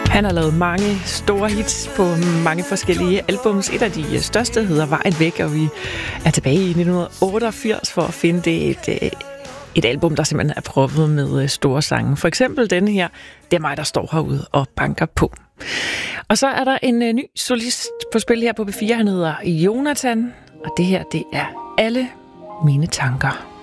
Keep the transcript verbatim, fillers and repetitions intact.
Han har lavet mange store hits på mange forskellige albums. Et af de største hedder Vejen Væk, og vi er tilbage i nitten otteogfirs for at finde det et, et album, der simpelthen er proppet med store sange. For eksempel denne her, Det er mig, der står herude og banker på. Og så er der en ny solist på spil her på B fire. Han hedder Jonathan, og det her, det er Alle mine tanker.